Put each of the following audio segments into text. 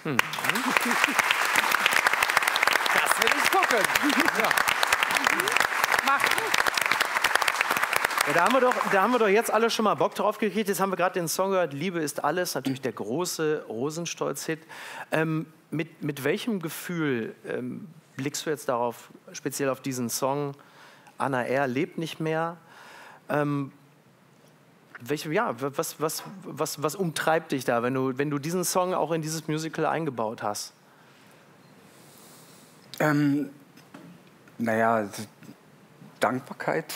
Das will ich gucken. Ja. Mach. Ja, da haben wir doch jetzt alle schon mal Bock drauf gekriegt. Jetzt haben wir gerade den Song gehört, Liebe ist alles, natürlich der große Rosenstolz-Hit. Mit welchem Gefühl blickst du jetzt darauf, speziell auf diesen Song, Anna R. lebt nicht mehr? Was umtreibt dich da, wenn du diesen Song auch in dieses Musical eingebaut hast? Naja, Dankbarkeit.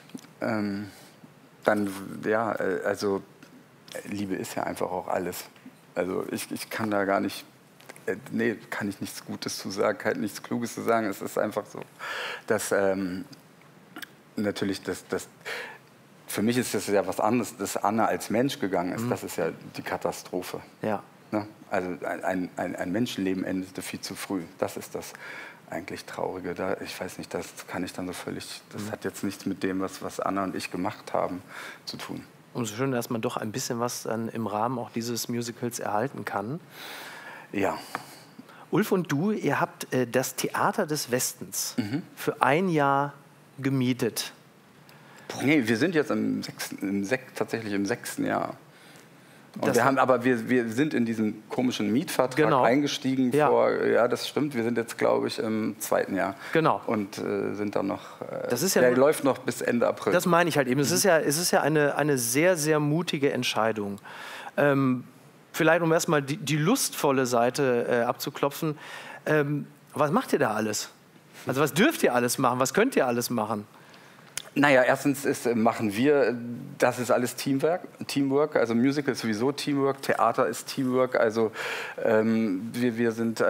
Dann, ja, also Liebe ist ja einfach auch alles. Also ich kann da gar nicht, nee, kann ich nichts Gutes zu sagen, kann nichts Kluges zu sagen. Es ist einfach so, dass natürlich für mich ist das ja was anderes, dass Anna als Mensch gegangen ist. Das ist ja die Katastrophe. Ja. Ne? Also ein Menschenleben endete viel zu früh. Das ist das eigentlich Traurige. Ich weiß nicht, das kann ich dann so völlig, das hat jetzt nichts mit dem, was Anna und ich gemacht haben, zu tun. Umso schöner, dass man doch ein bisschen was dann im Rahmen auch dieses Musicals erhalten kann. Ja. Ulf und du, ihr habt das Theater des Westens für ein Jahr gemietet. Nee, wir sind jetzt tatsächlich im 6. Jahr. Und wir sind in diesen komischen Mietvertrag eingestiegen ja, das stimmt. Wir sind jetzt, glaube ich, im 2. Jahr. Genau. Und sind dann noch, der läuft noch bis Ende April. Das meine ich halt eben. Es ist ja eine sehr, sehr mutige Entscheidung. Vielleicht, um erstmal die lustvolle Seite abzuklopfen. Was macht ihr da alles? Also was dürft ihr alles machen? Was könnt ihr alles machen? Naja, erstens machen wir, das ist alles Teamwork, also Musical ist sowieso Teamwork, Theater ist Teamwork, also wir sind,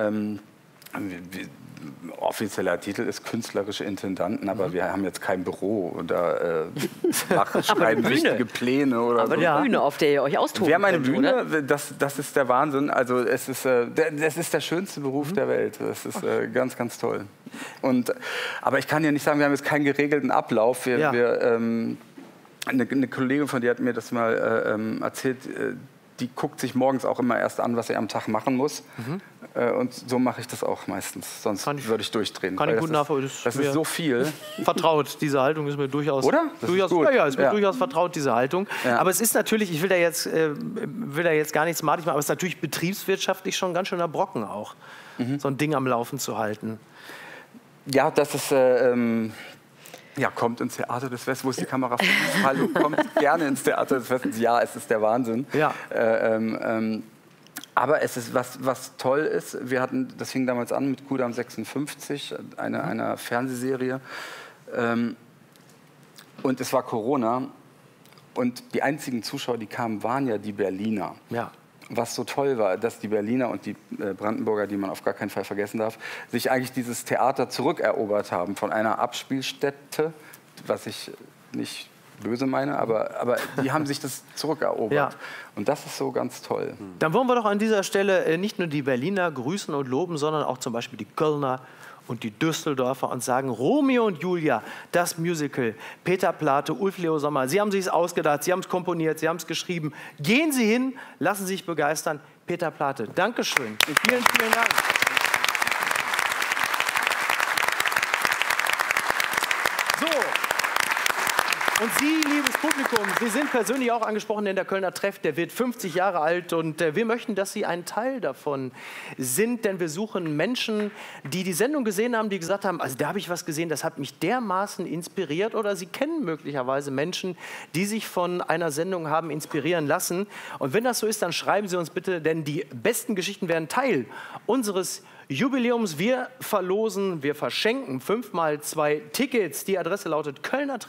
offizieller Titel ist künstlerische Intendanten, aber wir haben jetzt kein Büro oder schreiben wichtige Pläne oder aber so. eine Bühne, auf der ihr euch austoben Wir haben eine könnt, Bühne, oder? das ist der Wahnsinn, also das ist der schönste Beruf der Welt, das ist ganz, ganz toll. Aber ich kann ja nicht sagen, wir haben jetzt keinen geregelten Ablauf. Eine Kollegin von dir hat mir das mal erzählt, die guckt sich morgens auch immer erst an, was sie am Tag machen muss. Und so mache ich das auch meistens, sonst würde ich durchdrehen. Kann ich gut nachvollziehen. Das ist so viel. Vertraut, diese Haltung ist mir durchaus... Oder? Durchaus, ist gut. ist mir durchaus vertraut, diese Haltung. Ja. Aber es ist natürlich, ich will da jetzt gar nichts madig machen, aber es ist natürlich betriebswirtschaftlich schon ein ganz schöner Brocken auch, so ein Ding am Laufen zu halten. Ja, das ist, kommt ins Theater des Westens, wo ist die Kamera? Hallo, kommt gerne ins Theater des Westens. Ja, es ist der Wahnsinn. Ja. Aber es ist, was toll ist, das fing damals an mit Kudam 56, einer Fernsehserie. Und es war Corona. Und die einzigen Zuschauer, die kamen, waren ja die Berliner. Ja. Was so toll war, dass die Berliner und die Brandenburger, die man auf gar keinen Fall vergessen darf, sich eigentlich dieses Theater zurückerobert haben von einer Abspielstätte, was ich nicht böse meine, aber die haben sich das zurückerobert. Ja. Und das ist so ganz toll. Dann wollen wir doch an dieser Stelle nicht nur die Berliner grüßen und loben, sondern auch zum Beispiel die Kölner und die Düsseldorfer und sagen, Romeo und Julia, das Musical, Peter Plate, Ulf Leo Sommer, Sie haben es sich ausgedacht, Sie haben es komponiert, Sie haben es geschrieben. Gehen Sie hin, lassen Sie sich begeistern. Peter Plate, Dankeschön. Vielen, vielen Dank. So. Und Sie, liebes Publikum, Sie sind persönlich auch angesprochen, denn der Kölner Treff, der wird 50 Jahre alt und wir möchten, dass Sie ein Teil davon sind, denn wir suchen Menschen, die die Sendung gesehen haben, die gesagt haben, also da habe ich was gesehen, das hat mich dermaßen inspiriert, oder Sie kennen möglicherweise Menschen, die sich von einer Sendung haben inspirieren lassen. Und wenn das so ist, dann schreiben Sie uns bitte, denn die besten Geschichten werden Teil unseres Jubiläums. Wir verschenken 5x2 Tickets. Die Adresse lautet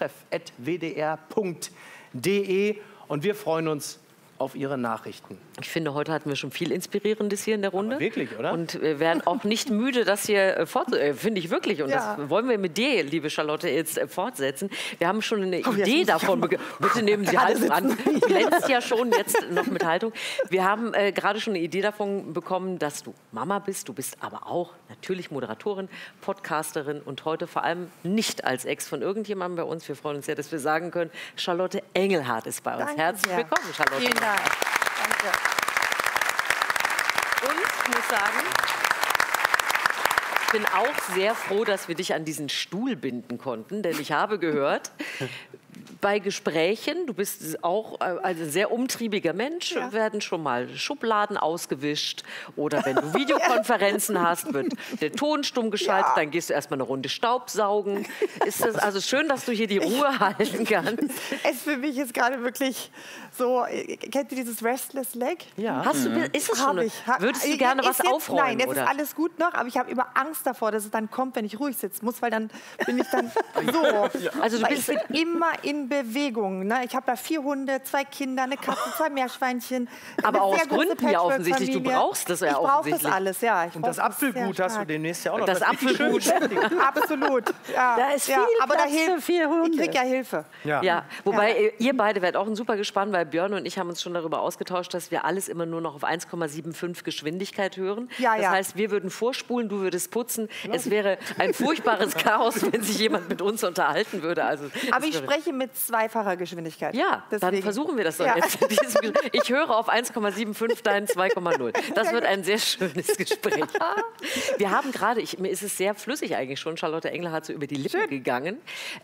kölnertreff@wdr.de und wir freuen uns auf Ihre Nachrichten. Ich finde, heute hatten wir schon viel Inspirierendes hier in der Runde. Aber wirklich, oder? Und wir werden auch nicht müde, das hier finde ich wirklich. Und das wollen wir mit dir, liebe Charlotte, jetzt fortsetzen. Wir haben schon eine Idee davon. Bitte nehmen Sie Haltung an. Du glänzt ja schon jetzt noch mit Haltung. Wir haben gerade schon eine Idee davon bekommen, dass du Mama bist. Du bist aber auch natürlich Moderatorin, Podcasterin und heute vor allem nicht als Ex von irgendjemandem bei uns. Wir freuen uns sehr, dass wir sagen können, Charlotte Engelhardt ist bei uns. Danke Herzlich sehr. willkommen, Charlotte. Vielen Dank. Danke. Und ich muss sagen, ich bin auch sehr froh, dass wir dich an diesen Stuhl binden konnten, denn ich habe gehört, bei Gesprächen, du bist auch ein sehr umtriebiger Mensch, werden schon mal Schubladen ausgewischt oder wenn du Videokonferenzen hast, wird der Ton stumm geschaltet, dann gehst du erstmal eine Runde Staubsaugen. Ist das also schön, dass du hier die Ruhe halten kannst? Es für mich ist gerade wirklich so, kennt ihr dieses Restless Leg? Ja. Hast du, ist es schon? Würdest du gerne was aufräumen? Nein, jetzt oder? ist alles gut noch, aber ich habe immer Angst davor, dass es dann kommt, wenn ich ruhig sitzen muss, weil dann bin ich dann so. Also du bist ich bin immer in Bewegung. Ne? Ich habe da 4 Hunde, 2 Kinder, eine Katze, 2 Meerschweinchen. Aber aus Gründen ja offensichtlich. Du brauchst das ja offensichtlich. Ich brauche das alles, ja. Und das Apfelgut hast du demnächst ja auch noch. Das Apfelgut. Absolut. Ja. Da ist viel aber Platz für 4 Hunde. Ich kriege ja Hilfe. Ja, wobei ihr beide werdet auch super gespannt, weil Björn und ich haben uns schon darüber ausgetauscht, dass wir alles immer nur noch auf 1,75 Geschwindigkeit hören. Das heißt, wir würden vorspulen, du würdest putzen. Es wäre ein furchtbares Chaos, wenn sich jemand mit uns unterhalten würde. Also, aber ich spreche mit 2-facher Geschwindigkeit. Ja, dann versuchen wir das doch jetzt. Ich höre auf 1,75, dein 2,0. Das wird ein sehr schönes Gespräch. Wir haben gerade, mir ist es sehr flüssig eigentlich schon, Charlotte Engelhardt so über die Lippen gegangen.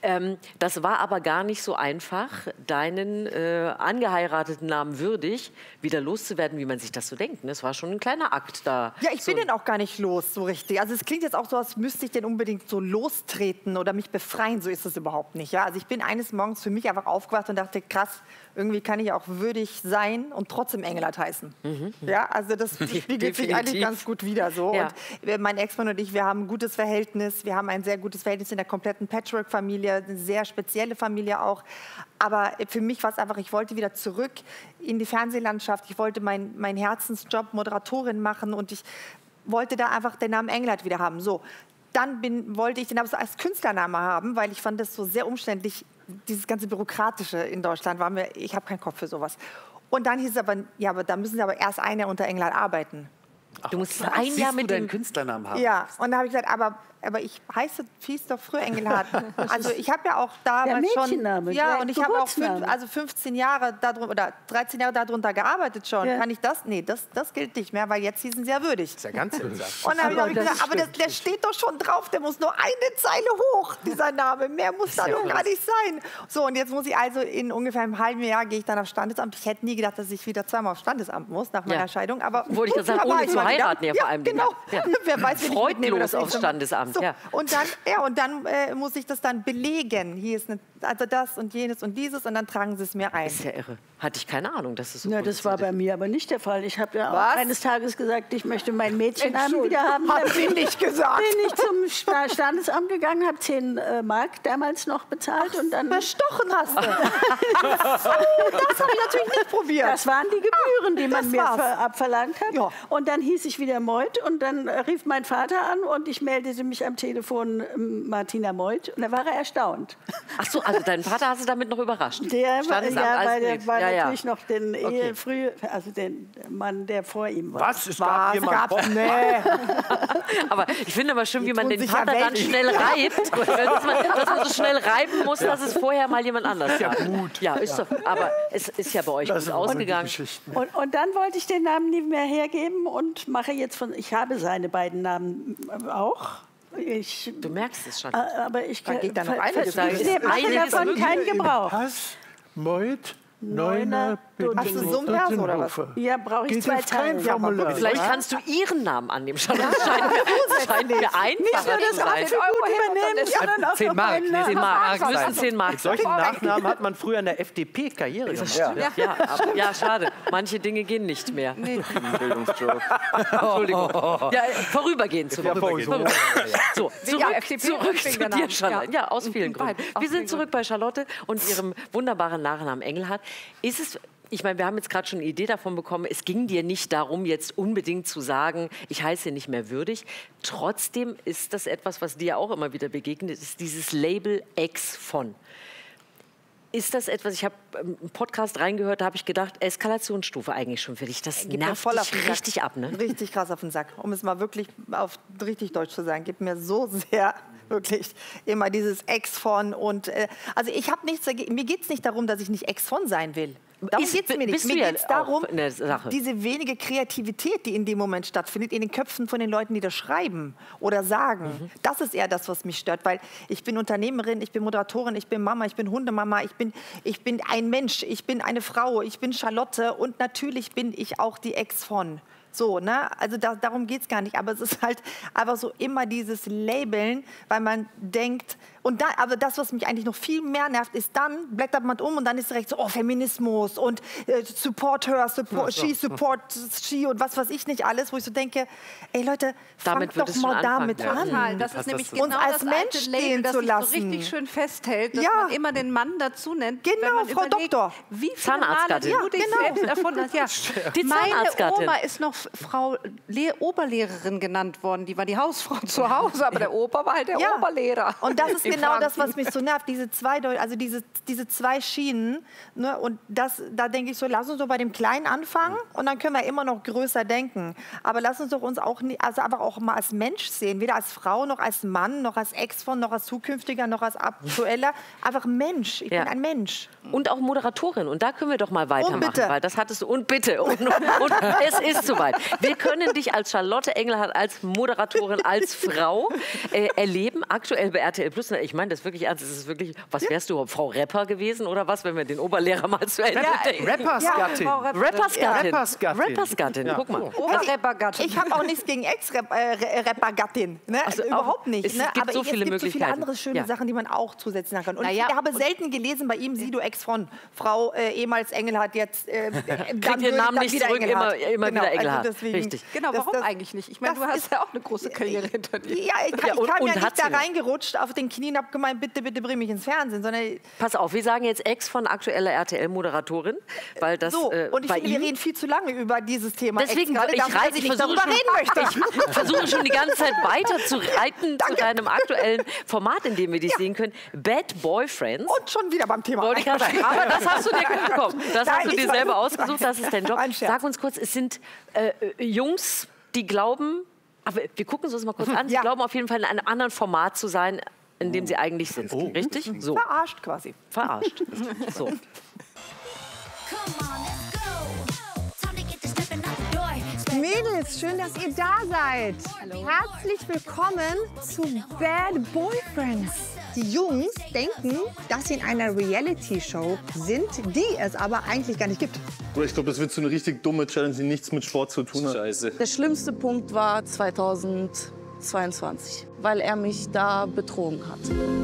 Das war aber gar nicht so einfach, deinen angeheirateten Namen Würdig wieder loszuwerden, wie man sich das so denkt. Es war schon ein kleiner Akt da. Ja, ich bin den auch gar nicht los, so richtig. Also es klingt jetzt auch so, als müsste ich den unbedingt so lostreten oder mich befreien. So ist es überhaupt nicht. Ja? Also ich bin eines Morgens für mich einfach aufgewacht und dachte, krass, irgendwie kann ich auch würdig sein und trotzdem Engelhardt heißen. Ja, also das spiegelt sich eigentlich ganz gut wider. So. Ja. Und mein Ex-Mann und ich, wir haben ein gutes Verhältnis. Wir haben ein sehr gutes Verhältnis in der kompletten Patchwork-Familie, eine sehr spezielle Familie auch. Aber für mich war es einfach, ich wollte wieder zurück in die Fernsehlandschaft. Ich wollte meinen Herzensjob Moderatorin machen und ich wollte da einfach den Namen Engelhardt wieder haben. So, dann wollte ich den aber so als Künstlername haben, weil ich fand das so sehr umständlich, dieses ganze Bürokratische in Deutschland war mir, ich habe keinen Kopf für sowas. Und dann hieß es aber, ja, aber da müssen Sie aber erst ein Jahr unter Engelhardt arbeiten. Du musst ein Jahr mit dem Künstlernamen haben. Ja, und da habe ich gesagt, aber ich hieß doch früher Engelhardt. Also ich habe ja auch damals schon, ja, und ich habe auch 15 Jahre darunter, oder 13 Jahre darunter gearbeitet schon. Ja. Kann ich das? Nee, das gilt nicht mehr, weil jetzt hießen sie ja würdig. Das ist ja ganz seltsam. Und dann habe ich gesagt, aber der steht doch schon drauf, der muss nur eine Zeile hoch, dieser Name. Mehr muss da doch gar nicht sein. So, und jetzt muss ich also in ungefähr einem halben Jahr gehe ich dann aufs Standesamt. Ich hätte nie gedacht, dass ich wieder zweimal aufs Standesamt muss nach meiner Scheidung. Aber wollte ich sagen, ohne zu heiraten ja vor allem. Genau. Ja. Wer weiß, wie freudlos aufs Standesamt. So, und dann muss ich das dann belegen. Hier ist also das und jenes und dieses und dann tragen sie es mir ein. Das ist ja irre. Hatte ich keine Ahnung, dass es so ist. Das war bei mir aber nicht der Fall. Ich habe ja auch eines Tages gesagt, ich möchte meinen Mädchennamen wieder haben. Hat sie nicht gesagt. Bin ich zum Standesamt gegangen, habe 10 Mark damals noch bezahlt und dann bestochen hast du. Das habe ich natürlich nicht probiert. Das waren die Gebühren, die man mir abverlangt hat. Ja. Und dann hieß ich wieder Meuth und dann rief mein Vater an und ich meldete mich am Telefon Martina Meuth und da war er erstaunt. Ach so, also deinen Vater hast du damit noch überrascht? Der war natürlich noch den also den Mann, der vor ihm war. Was? Es gab jemanden? Nee. Aber ich finde aber schön, wie man den Vater dann schnell reibt. dass man so schnell reiben muss, dass es vorher mal jemand anders ist. Ja, gut. Ja, ist doch, aber es ist ja bei euch gut ausgegangen. Und dann wollte ich den Namen nie mehr hergeben und mache jetzt ich habe seine beiden Namen auch. Du merkst es schon. Aber ich da geht da noch einiges. Ich mache davon keinen Gebrauch. Pass, Meuth, Neuner, Hast du so ein Vers oder was? Ja, brauche ich 2 Teile. Vielleicht kannst du ihren Namen annehmen. Das scheint mir einfacher zu sein. 10 Mark. 10 Mark. Es müssen 10 Mark sein. Mit solchen Nachnamen hat man früher in der FDP Karriere gemacht. Ja, schade. Manche Dinge gehen nicht mehr. Bildungsjoke. Entschuldigung. Ja, vorübergehend. So, zurück zu dir, Charlotte. Ja, aus vielen Gründen. Wir sind zurück bei Charlotte und ihrem wunderbaren Nachnamen Engelhardt. Ich meine, wir haben jetzt gerade schon eine Idee davon bekommen, es ging dir nicht darum, jetzt unbedingt zu sagen, ich heiße nicht mehr würdig. Trotzdem ist das etwas, was dir auch immer wieder begegnet, ist dieses Label Ex von. Ist das etwas, ich habe einen Podcast reingehört, da habe ich gedacht, Eskalationsstufe eigentlich schon für dich. Das nervt dich richtig ab, ne? Richtig krass auf den Sack. Um es mal wirklich auf richtig Deutsch zu sagen, gibt mir so sehr, wirklich, immer dieses Ex von und, also ich habe nichts dagegen, mir geht es nicht darum, dass ich nicht Ex von sein will. Darum geht es mir nicht. Mir geht es darum, Sache. diese wenige Kreativität, die in dem Moment stattfindet, in den Köpfen von den Leuten, die das schreiben oder sagen. Das ist eher das, was mich stört, weil ich bin Unternehmerin, ich bin Moderatorin, ich bin Mama, ich bin Hundemama, ich bin ein Mensch, ich bin eine Frau, ich bin Charlotte und natürlich bin ich auch die Ex von. So, ne? Also darum geht es gar nicht. Aber es ist halt einfach so immer dieses Labeln, weil man denkt, und dann, aber das, was mich eigentlich noch viel mehr nervt, ist dann, blättert man um und dann ist direkt so, oh, Feminismus und support her, she supports she und was weiß ich nicht alles, wo ich so denke, ey Leute, fangt doch mal damit an. Das ist nämlich genau uns als Mensch stehen zu lassen. So richtig schön festhält, dass man immer den Mann dazu nennt. Genau, Frau Doktor. Wie viele Male du dich selbst erfunden hast. Ja. Die Meine Oma ist noch Frau Oberlehrerin genannt worden. Die war die Hausfrau zu Hause, aber der Opa war halt der Oberlehrer. Und das ist genau das, was mich so nervt, diese zwei Schienen. Ne? Und da denke ich so, lass uns doch bei dem Kleinen anfangen und dann können wir immer noch größer denken. Aber lass uns doch uns auch, also einfach auch mal als Mensch sehen, weder als Frau, noch als Mann, noch als Ex von, noch als zukünftiger, noch als aktueller. Einfach Mensch, ich bin ein Mensch. Und auch Moderatorin. Und da können wir doch mal weitermachen. Und bitte. Weil das hattest du. Und bitte. Und es ist soweit. Wir können dich als Charlotte Engelhardt, als Moderatorin, als Frau erleben. Aktuell bei RTL Plus. Ich meine das wirklich ernst. Das ist wirklich, was wärst du, Frau Rapper gewesen oder was, wenn wir den Oberlehrer mal zu Ende denken? Rappersgattin. Rappersgattin. Ja. Guck mal. Oberrappergattin. Ich habe auch nichts gegen Ex-Rappergattin. Ne? Also überhaupt nicht. Es Ne? gibt Aber so viele es gibt so viele Möglichkeiten. andere schöne Sachen, die man auch zusätzlich machen kann. Und Naja, ich habe selten gelesen bei ihm, Sido Ex von Frau ehemals Engelhardt, jetzt Kriegt den Namen nicht zurück, immer wieder Engelhardt. Also deswegen, Richtig. Genau, warum eigentlich nicht? Ich meine, du hast ja auch eine große Karriere hinter dir. Ja, ich kam ja nicht da reingerutscht auf den Knien und habe gemeint, bitte, bitte bring mich ins Fernsehen. Sondern Pass auf, wir sagen jetzt Ex von aktueller RTL-Moderatorin, weil das so, und ich bei finde, wir reden viel zu lange über dieses Thema. Deswegen, ich versuche schon die ganze Zeit weiter zu reiten zu deinem aktuellen Format, in dem wir dich sehen können. Bad Boyfriends. Und schon wieder beim Thema. Wollte ich gerade sagen. Aber das hast du dir bekommen. Das hast du dir selber ausgesucht. Das ist dein Job. Sag uns kurz, es sind Jungs, die glauben, aber wir gucken uns das mal kurz an, sie glauben auf jeden Fall in einem anderen Format zu sein, in dem sie eigentlich sind. Richtig? So. Verarscht quasi. Verarscht. So. Mädels, schön, dass ihr da seid. Hallo. Herzlich willkommen zu Bad Boyfriends. Die Jungs denken, dass sie in einer Reality-Show sind, die es aber eigentlich gar nicht gibt. Ich glaube, das wird so eine richtig dumme Challenge, die nichts mit Sport zu tun hat. Scheiße. Der schlimmste Punkt war 2022, weil er mich da betrogen hat.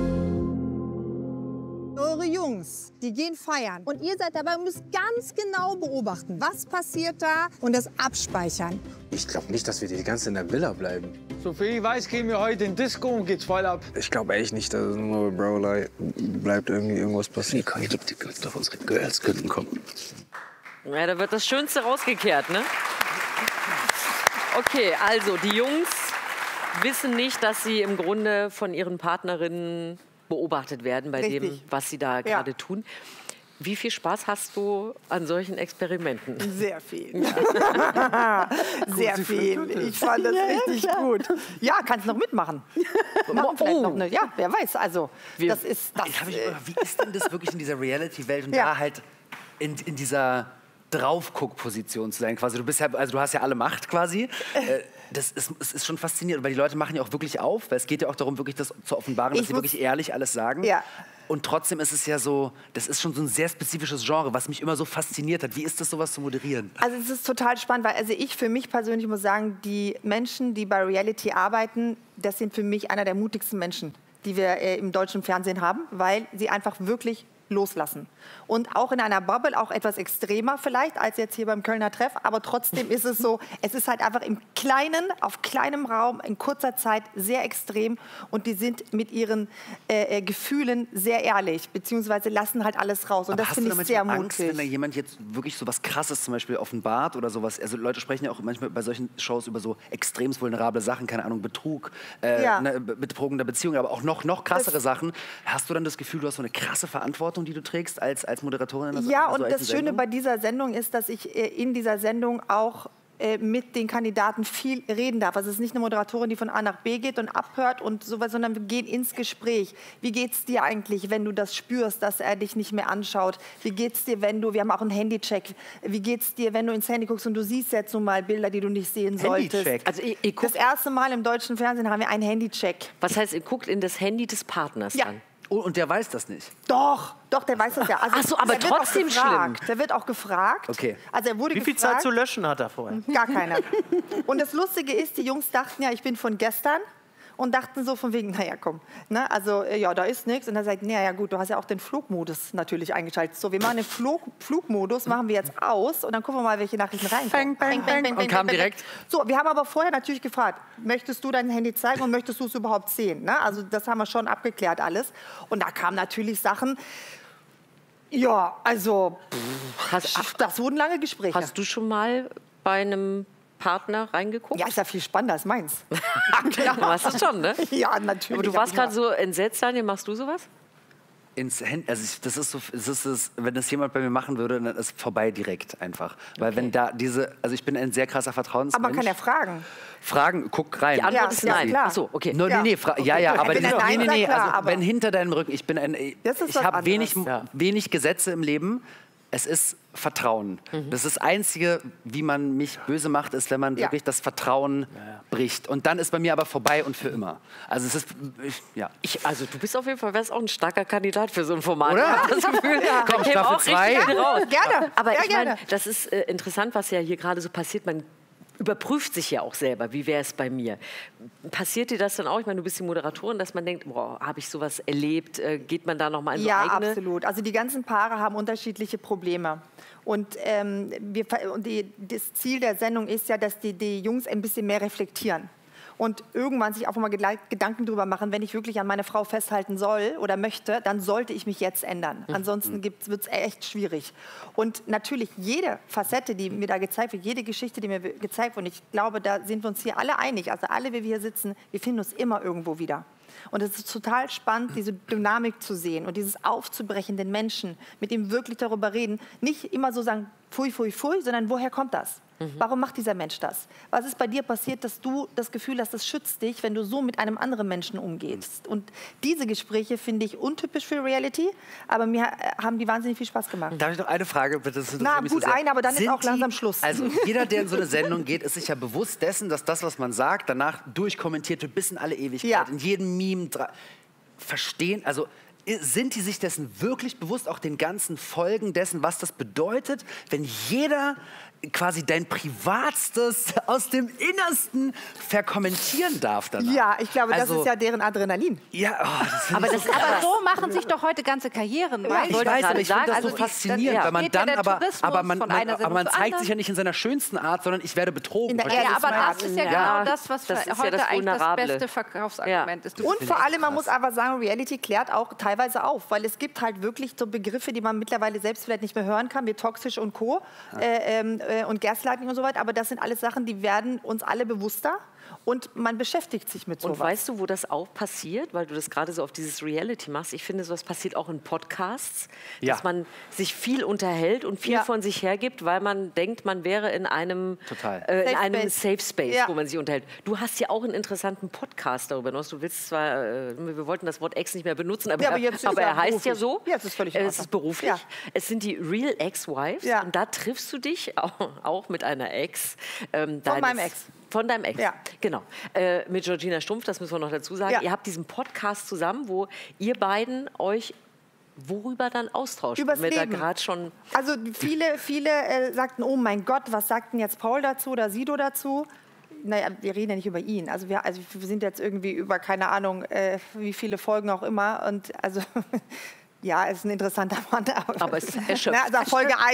Eure Jungs, die gehen feiern. Und ihr seid dabei und müsst ganz genau beobachten, was passiert da und das abspeichern. Ich glaube nicht, dass wir die ganze Zeit in der Villa bleiben. Soviel ich weiß, gehen wir heute in Disco und geht's voll ab. Ich glaube echt nicht, dass es nur bei Bro bleibt irgendwie irgendwas passieren. Ich glaube, die Girls auf unsere Girls könnten kommen. Ja, da wird das Schönste rausgekehrt, ne? Okay, also die Jungs wissen nicht, dass sie im Grunde von ihren Partnerinnen beobachtet werden bei dem, was sie da gerade tun. Wie viel Spaß hast du an solchen Experimenten? Sehr viel. Sehr viel. Ich fand das richtig gut. Ja, kannst noch mitmachen. Ja, wer weiß. Also, das ist... Wie ist denn das wirklich in dieser Reality-Welt und da halt in dieser Draufguck-Position zu sein? Quasi, du hast ja alle Macht quasi. Es ist schon faszinierend, weil die Leute machen ja auch wirklich auf, weil es geht ja auch darum, wirklich das zu offenbaren, dass sie wirklich ehrlich alles sagen. Ja. Und trotzdem ist es ja so, das ist schon so ein sehr spezifisches Genre, was mich immer so fasziniert hat. Wie ist das, sowas zu moderieren? Also es ist total spannend, weil ich für mich persönlich muss sagen, die Menschen, die bei Reality arbeiten, das sind für mich einer der mutigsten Menschen, die wir im deutschen Fernsehen haben, weil sie einfach wirklich loslassen. Und auch in einer Bubble, auch etwas extremer vielleicht, als jetzt hier beim Kölner Treff, aber trotzdem ist es so, es ist halt einfach im Kleinen, auf kleinem Raum, in kurzer Zeit sehr extrem und die sind mit ihren Gefühlen sehr ehrlich, beziehungsweise lassen halt alles raus und das finde ich sehr mutig. Angst, wenn da jemand jetzt wirklich so was Krasses zum Beispiel offenbart oder sowas, also Leute sprechen ja auch manchmal bei solchen Shows über so extremst vulnerable Sachen, keine Ahnung, Betrug, eine betrogene Beziehung, aber auch noch krassere Sachen. Hast du dann das Gefühl, du hast so eine krasse Verantwortung, die du trägst als Moderatorin? Ja, und das Schöne bei dieser Sendung ist, dass ich in dieser Sendung auch mit den Kandidaten viel reden darf. Also es ist nicht eine Moderatorin, die von A nach B geht und abhört und sowas, sondern wir gehen ins Gespräch. Wie geht's dir eigentlich, wenn du das spürst, dass er dich nicht mehr anschaut? Wie geht's dir, wir haben auch einen Handycheck, wie geht's dir, wenn du ins Handy guckst und du siehst jetzt nun mal Bilder, die du nicht sehen solltest? Also das erste Mal im deutschen Fernsehen haben wir einen Handycheck. Was heißt, ihr guckt in das Handy des Partners dann? Oh, und der weiß das nicht? Doch, der weiß das ja. Also, ach so, aber trotzdem schlimm. Der wird auch gefragt. Okay. Also er wurde Wie viel Zeit zu löschen hat er vorher? Gar keine. Und das Lustige ist, die Jungs dachten ja, ich bin von gestern. Und dachten so von wegen, naja, komm, ne? Also ja, da ist nichts. Und er sagt, naja, gut, du hast ja auch den Flugmodus natürlich eingeschaltet. So, wir machen den Flugmodus, machen wir jetzt aus und dann gucken wir mal, welche Nachrichten reinkommen. Bang, bang, bang. Und kam direkt. So, wir haben aber vorher natürlich gefragt, möchtest du dein Handy zeigen und möchtest du es überhaupt sehen? Ne? Also das haben wir schon abgeklärt alles. Und da kamen natürlich Sachen, ja, also, das wurden lange Gespräche. Hast du schon mal bei einem Partner reingeguckt? Ja, ist ja viel spannender als meins. Klar. Du warst das schon, ne? Ja, natürlich. Aber du warst gerade so entsetzt, Daniel, machst du sowas? Ins Handy, also das ist so, wenn das jemand bei mir machen würde, dann ist vorbei direkt einfach. Weil wenn da also ich bin ein sehr krasser Vertrauensmensch. Aber man kann ja fragen. Fragen, guck rein. Die Antwort ist nein. Klar. Ach so, okay. No, ja. nee, aber klar, wenn hinter deinem Rücken, ich habe wenig Gesetze im Leben. Es ist Vertrauen. Das ist das Einzige, wie man mich böse macht, ist, wenn man wirklich das Vertrauen bricht. Und dann ist bei mir aber vorbei und für immer. Also es ist, also du bist auf jeden Fall, wärst auch ein starker Kandidat für so ein Format. Oder? Das Gefühl, komm, Staffel 2. Gerne. Aber ich gerne. meine, das ist interessant, was ja hier gerade so passiert. Man überprüft sich ja auch selber, wie wäre es bei mir. Passiert dir das dann auch? Ich meine, du bist die Moderatorin, dass man denkt, boah, habe ich sowas erlebt? Geht man da nochmal in so eigene? Ja, absolut. Also die ganzen Paare haben unterschiedliche Probleme. Und das Ziel der Sendung ist ja, dass die Jungs ein bisschen mehr reflektieren. Und irgendwann sich auch mal Gedanken darüber machen, wenn ich wirklich an meine Frau festhalten soll oder möchte, dann sollte ich mich jetzt ändern. Ansonsten wird es echt schwierig. Und natürlich jede Facette, die mir da gezeigt wird, jede Geschichte, die mir gezeigt wird, und ich glaube, da sind wir uns hier alle einig, also alle, wie wir hier sitzen, wir finden uns immer irgendwo wieder. Und es ist total spannend, diese Dynamik zu sehen und dieses Aufzubrechen, den Menschen, mit ihm wirklich darüber reden. Nicht immer so sagen, pfui, pfui, pfui, sondern woher kommt das? Warum macht dieser Mensch das? Was ist bei dir passiert, dass du das Gefühl hast, das schützt dich, wenn du so mit einem anderen Menschen umgehst? Und diese Gespräche finde ich untypisch für Reality, aber mir haben die wahnsinnig viel Spaß gemacht. Darf ich noch eine Frage bitte? Na gut, aber dann ist auch langsam Schluss. Also jeder, der in so eine Sendung geht, ist sich ja bewusst dessen, dass das, was man sagt, danach durchkommentiert wird bis in alle Ewigkeit. Ja. In jedem Meme verstehen, also sind die sich dessen wirklich bewusst, auch den ganzen Folgen dessen, was das bedeutet, wenn jeder quasi dein Privatstes aus dem Innersten verkommentieren darf danach? Ja, ich glaube, das ist ja deren Adrenalin. Ja, aber so machen sich doch heute ganze Karrieren. Ja, ich weiß, aber ich finde das so faszinierend, weil man dann aber man zeigt sich ja nicht in seiner schönsten Art, sondern ich werde betrogen. Ja, aber das ist ja genau das, was heute eigentlich das beste Verkaufsargument ist. Und vor allem, man muss aber sagen, Reality klärt auch teilweise auf, weil es gibt halt wirklich so Begriffe, die man mittlerweile selbst vielleicht nicht mehr hören kann, wie toxisch und Co. Und Gaslighting und so weiter, aber das sind alles Sachen, die werden uns alle bewusster und man beschäftigt sich mit sowas. Und weißt du, wo das auch passiert, weil du das gerade so auf dieses Reality machst? Ich finde, sowas passiert auch in Podcasts, dass man sich viel unterhält und viel von sich hergibt, weil man denkt, man wäre in einem Safe Space, wo man sich unterhält. Du hast ja auch einen interessanten Podcast darüber. Du willst zwar, wir wollten das Wort Ex nicht mehr benutzen, aber er heißt ja so. Ja, das ist völlig es ist beruflich. Ja. Es sind die Real Ex-Wives und da triffst du dich auch mit einer Ex. Von meinem Ex. Von deinem Ex, genau. Mit Georgina Stumpf, das müssen wir noch dazu sagen. Ihr habt diesen Podcast zusammen, wo ihr beiden euch worüber dann austauscht? Übers Leben. Da schon also viele sagten, oh mein Gott, was sagt denn jetzt Paul dazu oder Sido dazu? Naja, wir reden ja nicht über ihn. Also wir sind jetzt irgendwie über, keine Ahnung, wie viele Folgen auch immer. Und also, ja, er ist ein interessanter Mann. Aber es ist erschöpft. Also Folge 1